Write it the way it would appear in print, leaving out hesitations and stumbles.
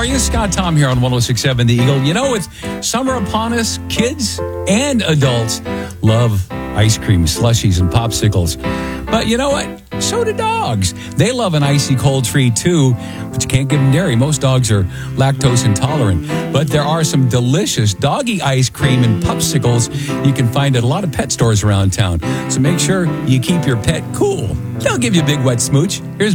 you? Scott Tom here on 106.7 The Eagle. You know, it's summer upon us. Kids and adults love ice cream, slushies, and popsicles. But you know what? So do dogs. They love an icy cold treat too, but you can't give them dairy. Most dogs are lactose intolerant. But there are some delicious doggy ice cream and popsicles you can find at a lot of pet stores around town. So make sure you keep your pet cool. They'll give you a big wet smooch. Here's